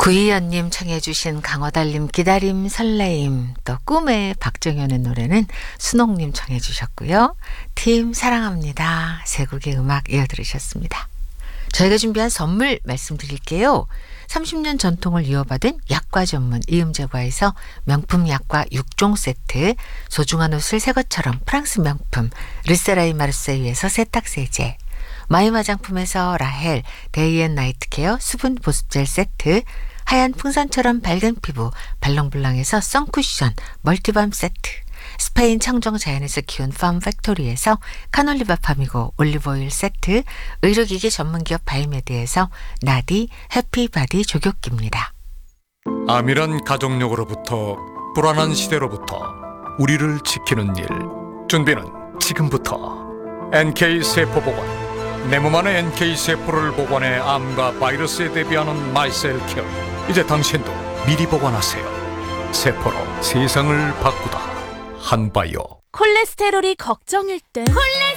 구희연님 청해 주신 강어달님 기다림 설레임, 또 꿈의 박정현의 노래는 순옥님 청해 주셨고요. 팀 사랑합니다. 세 곡의 음악 이어들으셨습니다. 저희가 준비한 선물 말씀드릴게요. 30년 전통을 이어받은 약과 전문 이음제과에서 명품 약과 6종 세트, 소중한 옷을 새 것처럼 프랑스 명품 르세라이 마르세유에서 세탁세제, 마이 화장품에서 라헬 데이앤나이트 케어 수분 보습젤 세트, 하얀 풍선처럼 밝은 피부 발롱블랑에서 선쿠션 멀티밤 세트, 스페인 청정 자연에서 키운 팜 팩토리에서 카놀리바 팜이고 올리브오일 세트, 의료기기 전문기업 바이메드에서 나디 해피바디 조격기입니다. 암이란 가족력으로부터 불안한 시대로부터 우리를 지키는 일, 준비는 지금부터. NK세포보건, 내 몸 안에 NK세포를 보관해 암과 바이러스에 대비하는 마이셀케어. 이제 당신도 미리 보관하세요. 세포로 세상을 바꾸다. 한바이오. 콜레스테롤이 걱정일 땐